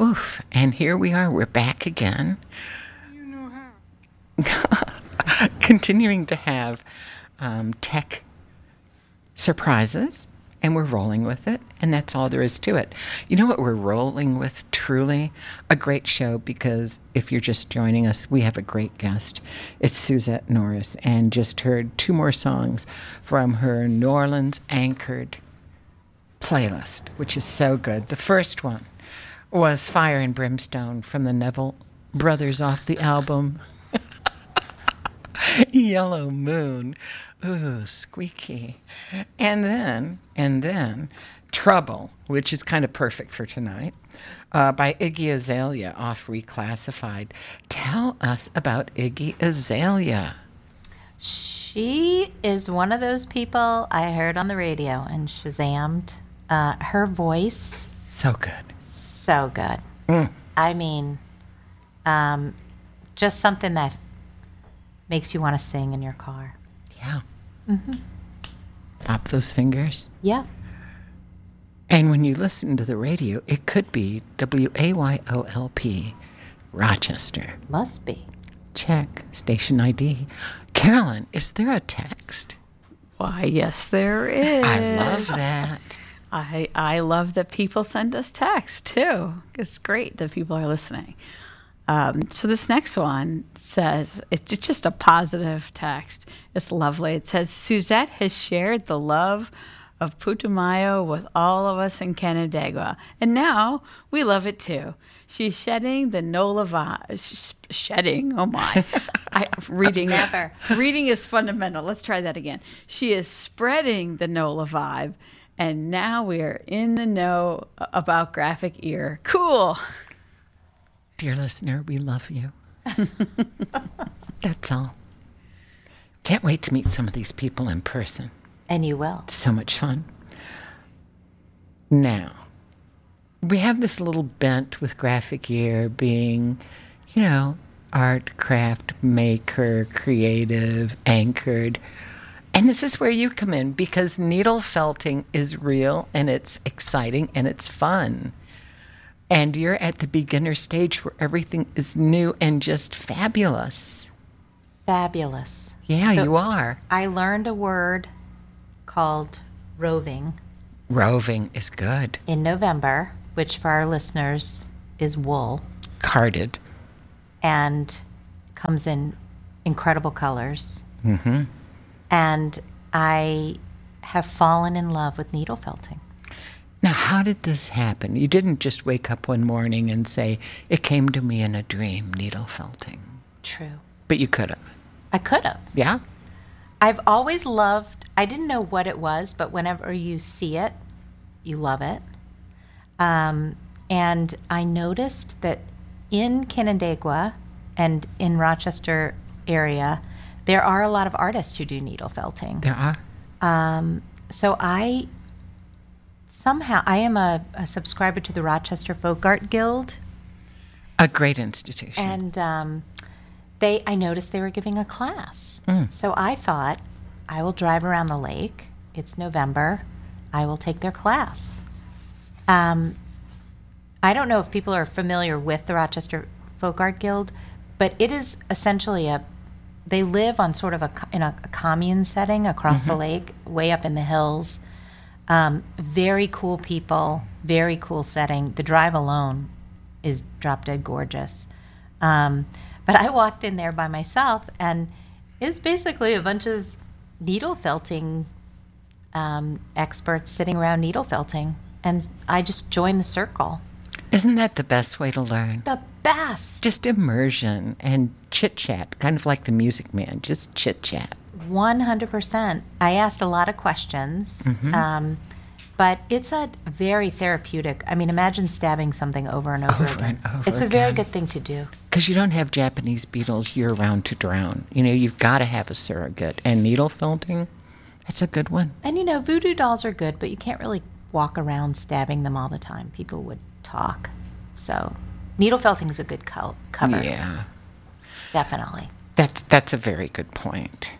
Oof. And here we are. We're back again. You know how. Continuing to have tech surprises, and we're rolling with it, and that's all there is to it. You know what we're rolling with, truly? A great show, because if you're just joining us, we have a great guest. It's Suzette Norris, and just heard 2 more songs from her New Orleans-anchored playlist, which is so good. The first one was Fire and Brimstone from the Neville Brothers off the album Yellow Moon. Ooh, squeaky. And then Trouble, which is kind of perfect for tonight, by Iggy Azalea off Reclassified. Tell us about Iggy Azalea. She is one of those people I heard on the radio and Shazammed. Her voice. So good. So good. I mean, just something that makes you want to sing in your car. Yeah. Pop those fingers. Yeah. And when you listen to the radio, it could be WAYOLP, Rochester. Must be. Check station ID. Carolyn, is there a text? Why, yes, there is. I love that. I love that people send us texts, too. It's great that people are listening. So this next one says, it's just a positive text. It's lovely. It says, Suzette has shared the love of Putumayo with all of us in Canandaigua, and now we love it too. She's shedding the NOLA vibe. Shedding, oh my. Reading is fundamental. Let's try that again. She is spreading the NOLA vibe, and now we are in the know about graphic ear. Cool. Dear listener, we love you. That's all. Can't wait to meet some of these people in person. And you will. It's so much fun. Now, we have this little bent with graphic ear being, art, craft, maker, creative, anchored. And this is where you come in, because needle felting is real, and it's exciting, and it's fun. And you're at the beginner stage where everything is new and just fabulous. Fabulous. Yeah, you are. I learned a word called roving. Roving is good. In November, which for our listeners is wool. Carded. And comes in incredible colors. Mm-hmm. And I have fallen in love with needle felting. Now, how did this happen? You didn't just wake up one morning and say, it came to me in a dream, needle felting. True. But you could have. I could have. Yeah? I've always loved, I didn't know what it was, but whenever you see it, you love it. And I noticed that in Canandaigua and in Rochester area, there are a lot of artists who do needle felting. There are? So I am a subscriber to the Rochester Folk Art Guild. A great institution. And I noticed they were giving a class. So I thought, I will drive around the lake. It's November. I will take their class. I don't know if people are familiar with the Rochester Folk Art Guild, but it is essentially they live on sort of in a commune setting across the lake, way up in the hills. Very cool people, very cool setting. The drive alone is drop dead gorgeous. But I walked in there by myself, and it's basically a bunch of needle felting experts sitting around needle felting, and I just joined the circle. Isn't that the best way to learn? The best. Just immersion and chit-chat, kind of like the Music Man, just chit-chat. 100%. I asked a lot of questions, but it's a very therapeutic. I mean, imagine stabbing something over and over again. It's a very good thing to do. Because you don't have Japanese beetles year-round to drown. You've got to have a surrogate. And needle felting, that's a good one. And, voodoo dolls are good, but you can't really walk around stabbing them all the time. People would talk. So needle felting is a good cover. Yeah. Definitely. That's a very good point.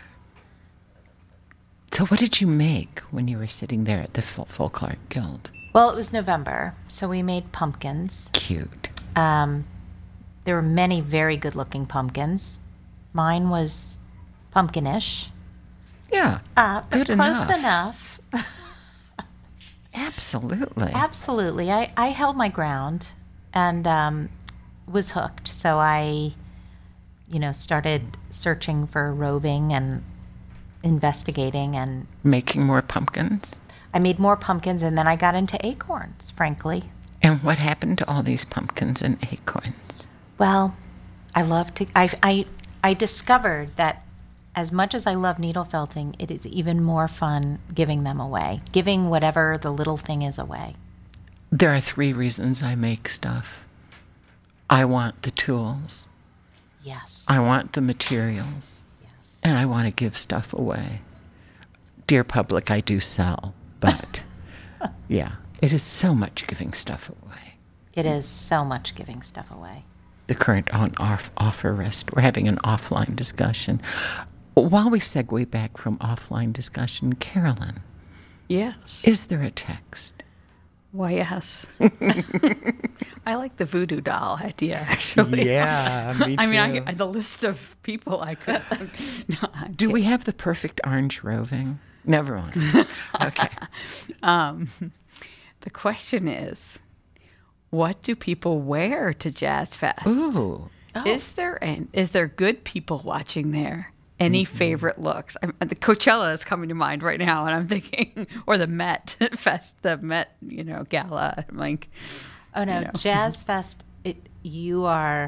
So what did you make when you were sitting there at the Folk Art Guild? Well, it was November, so we made pumpkins. Cute. There were many very good-looking pumpkins. Mine was pumpkinish, Yeah. but Good close enough. enough. Absolutely. Absolutely. I held my ground and was hooked. So I, started searching for roving and investigating, and Making more pumpkins. I made more pumpkins, and then I got into acorns, frankly. And what happened to all these pumpkins and acorns? Well, I love to. I discovered that as much as I love needle felting, it is even more fun giving them away, giving whatever the little thing is away. There are 3 reasons I make stuff. I want the tools, Yes. I want the materials, Yes. and I want to give stuff away. Dear public, I do sell, but yeah, it is so much giving stuff away. It is so much giving stuff away. The current on-offer list. We're having an offline discussion. While we segue back from offline discussion, Carolyn, Yes. is there a text? Why, yes. I like the voodoo doll idea, actually. Yeah, me I mean, the list of people I could. No, I'm Do we have the perfect orange roving? Never mind. Okay. The question is, what do people wear to Jazz Fest? Ooh. Is there good people watching there? Any favorite looks? The Coachella is coming to mind right now, and I'm thinking, or the Met Fest, the Met, gala. I'm like, Oh no, Jazz Fest. You wear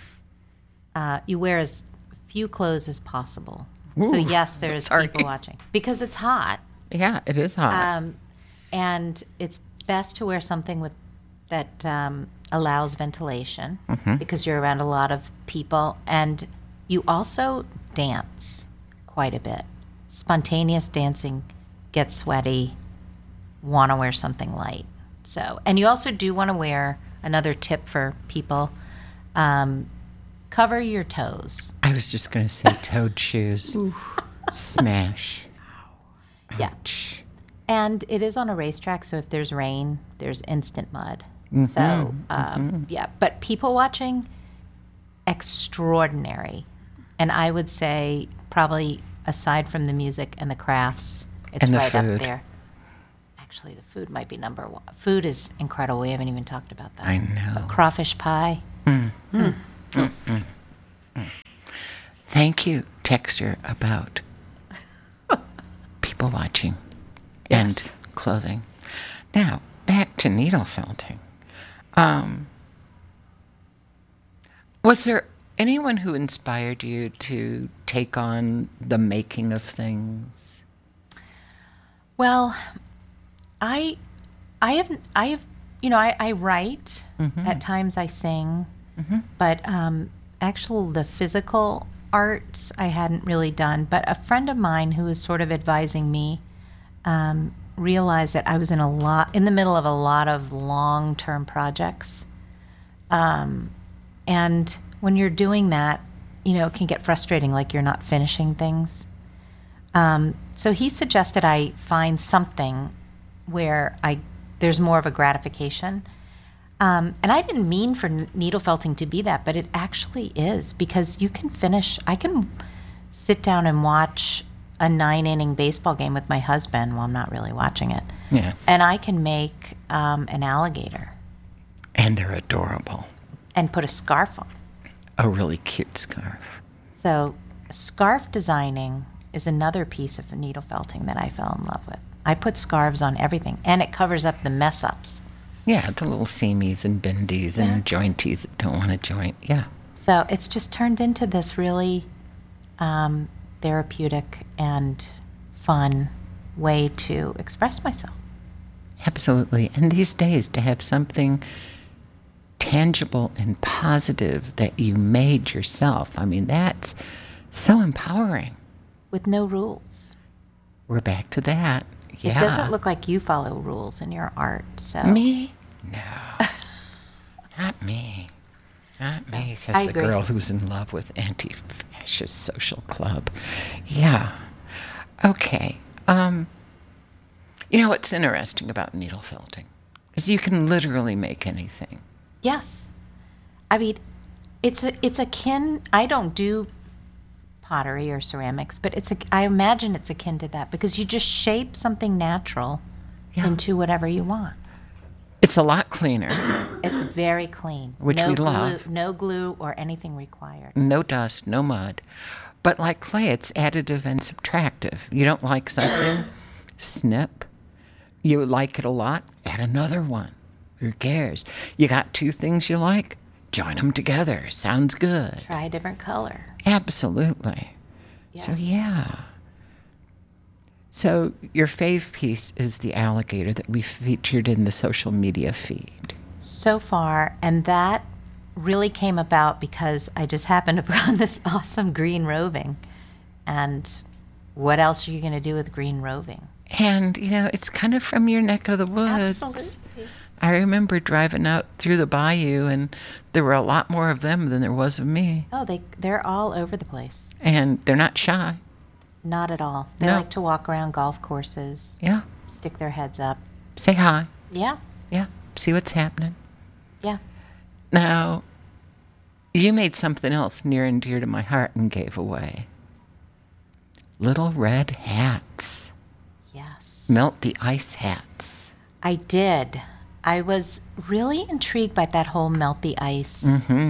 as few clothes as possible. So Ooh, yes, there's sorry. people watching because it's hot, Yeah, it is hot. and it's best to wear something that allows ventilation because you're around a lot of people, and you also dance quite a bit. Spontaneous dancing, get sweaty, want to wear something light. So, and you also do want to wear, another tip for people, cover your toes. I was just going to say toed shoes. Smash. Yeah. Ouch. And it is on a racetrack, so if there's rain, there's instant mud. So, yeah, but people watching, extraordinary. And I would say, probably aside from the music and the crafts, it's And the right food. up there. Actually, the food might be number 1. Food is incredible. We haven't even talked about that. I know. But crawfish pie. Thank you, Texture, about people watching Yes. and clothing. Now, back to needle felting. Was there anyone who inspired you to take on the making of things? Well, I have, I write. At times I sing, but the physical arts I hadn't really done. But a friend of mine who was sort of advising me realized that I was in the middle of a lot of long-term projects, and when you're doing that, it can get frustrating, like you're not finishing things. So he suggested I find something where there's more of a gratification. And I didn't mean for needle felting to be that, but it actually is, because I can sit down and watch a 9-inning baseball game with my husband while I'm not really watching it. Yeah. And I can make an alligator And they're adorable. and put a scarf on. A really cute scarf. So scarf designing is another piece of needle felting that I fell in love with. I put scarves on everything, and it covers up the mess ups. Yeah, the little seamies and bendies and jointies that don't want to joint. Yeah. So it's just turned into this really therapeutic and fun way to express myself. Absolutely. And these days, to have something tangible and positive that you made yourself, I mean, that's so empowering. With no rules. We're back to that. Yeah. It doesn't look like you follow rules in your art. So Me? No. Not me. Not me, says I the agree. girl who's in love with Anti-Fascist Social Club. Yeah. Okay. You know what's interesting about needle felting? Because you can literally make anything. Yes. I mean, it's akin. I don't do pottery or ceramics, but I imagine it's akin to that because you just shape something natural into whatever you want. It's a lot cleaner. It's very clean. Which we love. No glue or anything required. No dust, no mud. But like clay, it's additive and subtractive. You don't like something, snip. You like it a lot, add another one. Who cares? You got two things you like, join them together. Sounds good. Try a different color. Absolutely. Yeah. So, yeah. So, your fave piece is the alligator that we featured in the social media feed. So far, and that really came about because I just happened upon this awesome green roving. And what else are you going to do with green roving? And, it's kind of from your neck of the woods. Absolutely. I remember driving out through the bayou, and there were a lot more of them than there was of me. Oh, they're all over the place. And they're not shy. Not at all. They No. like to walk around golf courses, Yeah. stick their heads up. Say hi. Yeah, Yeah. See what's happening. yeah. Now, you made something else near and dear to my heart and gave away. Little red hats. Yes. Melt the ice hats. I did. I was really intrigued by that whole melt the ice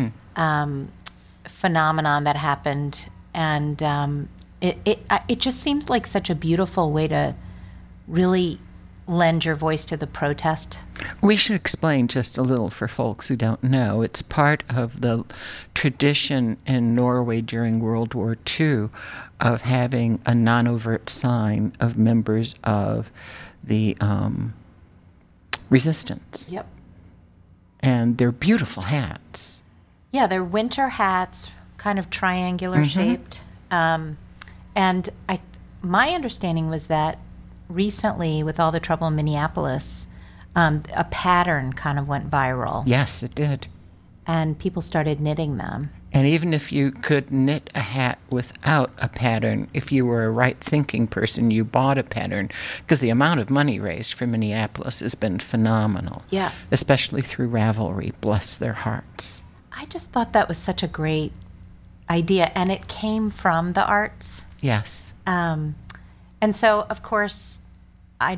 phenomenon that happened, and it just seems like such a beautiful way to really lend your voice to the protest. We should explain just a little for folks who don't know. It's part of the tradition in Norway during World War II of having a non-overt sign of members of the resistance. Yep. And they're beautiful hats. Yeah, they're winter hats, kind of triangular shaped. And my understanding was that recently, with all the trouble in Minneapolis, a pattern kind of went viral, Yes, it did. and people started knitting them. And even if you could knit a hat without a pattern, if you were a right-thinking person, you bought a pattern, because the amount of money raised for Minneapolis has been phenomenal. Yeah. Especially through Ravelry, bless their hearts. I just thought that was such a great idea, and it came from the arts. Yes. And so, of course, I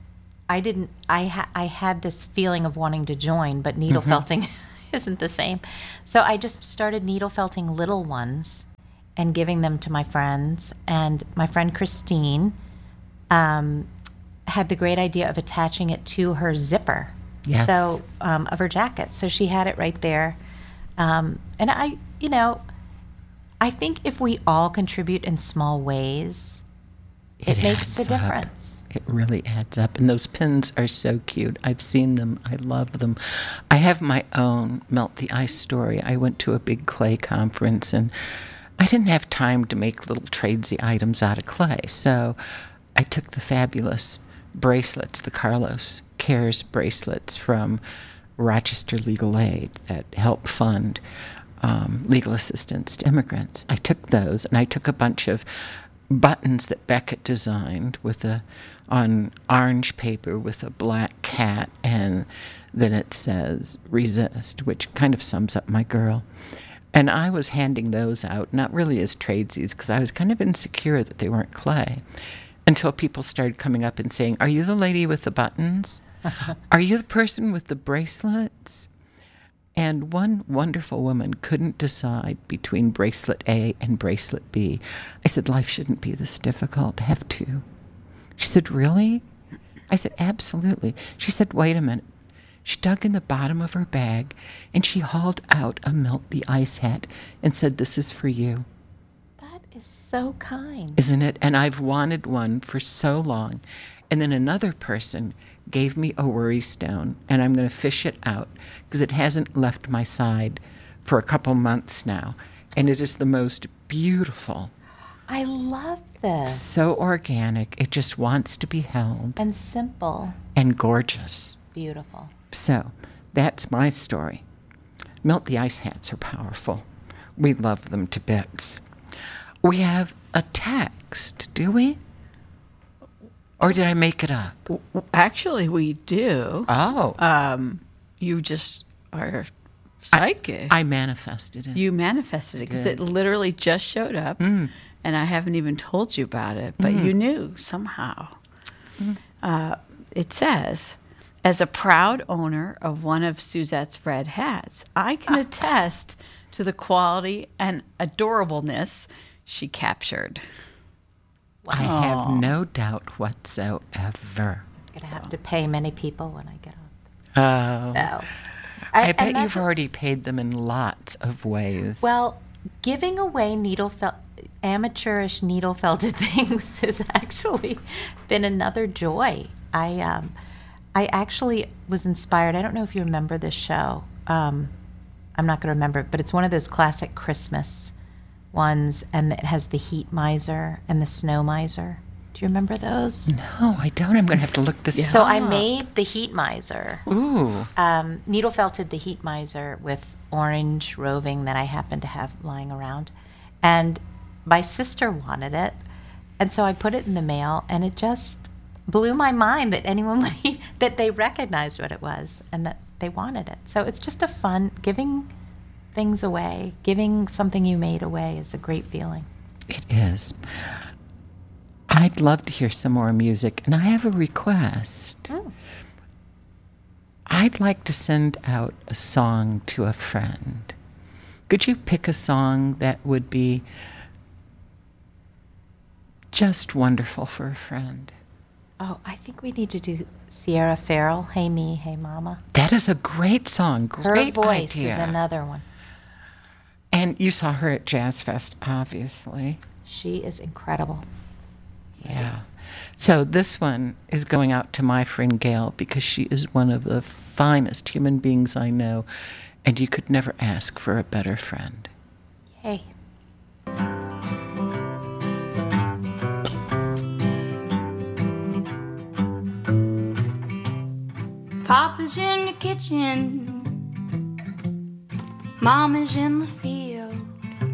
had this feeling of wanting to join, but needle felting isn't the same. So I just started needle felting little ones and giving them to my friends. And my friend Christine had the great idea of attaching it to her zipper. Yes. So, of her jacket. So she had it right there. And I think if we all contribute in small ways, it makes a adds up. difference. It really adds up. And those pins are so cute. I've seen them. I love them. I have my own Melt the Ice story. I went to a big clay conference, and I didn't have time to make little tradesy items out of clay. So I took the fabulous bracelets, the Carlos Cares bracelets from Rochester Legal Aid that help fund legal assistance to immigrants. I took those, and I took a bunch of buttons that Beckett designed on orange paper with a black cat, and then it says resist, which kind of sums up my girl. And I was handing those out, not really as tradesies, because I was kind of insecure that they weren't clay, until people started coming up and saying, "Are you the lady with the buttons? Are you the person with the bracelets?" And one wonderful woman couldn't decide between bracelet A and bracelet B. I said, "Life shouldn't be this difficult. Have two." She said, "Really?" I said, "Absolutely." She said, "Wait a minute." She dug in the bottom of her bag, and she hauled out a Melt the Ice hat and said, "This is for you." That is so kind. Isn't it? And I've wanted one for so long. And then another person gave me a worry stone, and I'm going to fish it out because it hasn't left my side for a couple months now. And it is the most beautiful, I love this. so organic. It just wants to be held, And simple. and gorgeous. Beautiful. So that's my story. Melt the Ice hats are powerful. We love them to bits. We have a text, do we? Or did I make it up? Actually, we do. Oh. You just are psychic. I manifested it. You manifested it because it literally just showed up, and I haven't even told you about it, but you knew somehow. It says, as a proud owner of one of Suzette's red hats, I can attest to the quality and adorableness she captured. I have no doubt whatsoever. I'm going to have to pay many people when I get off. Oh. No. I bet you've already paid them in lots of ways. Well, giving away amateurish needle felted things has actually been another joy. I actually was inspired. I don't know if you remember this show. I'm not going to remember it, but it's one of those classic Christmas ones, and it has the heat miser and the snow miser. Do you remember those? No, I don't. I'm going to have to look this up. So I made the heat miser. Ooh. Needle felted the heat miser with orange roving that I happened to have lying around. And my sister wanted it. And so I put it in the mail, and it just blew my mind that anyone would, that they recognized what it was and that they wanted it. So it's just a fun, giving things away, giving something you made away is a great feeling. It is. I'd love to hear some more music, and I have a request. Oh. I'd like to send out a song to a friend. Could you pick a song that would be just wonderful for a friend? Oh, I think we need to do Sierra Farrell, Hey Me, Hey Mama. That is a great song. Great Her voice idea. is another one. And you saw her at Jazz Fest, obviously. She is incredible. Yeah. So this one is going out to my friend Gail because she is one of the finest human beings I know, and you could never ask for a better friend. Yay. Papa's in the kitchen, Mama's in the field.